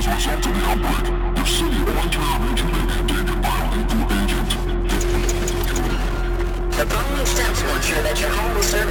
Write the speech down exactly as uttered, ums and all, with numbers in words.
The following steps will ensure that your home will serve